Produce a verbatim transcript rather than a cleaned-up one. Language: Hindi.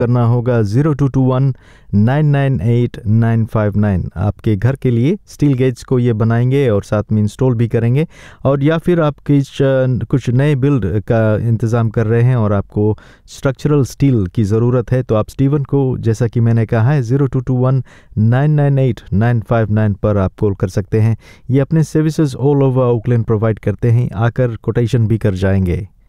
करना होगा zero two to one nine nine eight nine five nine. आपके घर के लिए स्टील गेज को ये बनाएंगे और साथ में इंस्टॉल भी करेंगे। और या फिर आप कुछ कुछ नए बिल्ड का इंतज़ाम कर रहे हैं और आपको स्ट्रक्चरल स्टील की ज़रूरत है, तो आप स्टीवन को, जैसा कि मैंने कहा है, zero two to one nine nine eight nine five nine पर आप कॉल कर सकते हैं। ये अपने services all over Oakland provide करते हैं, आकर कोटेशन भी कर जाएंगे।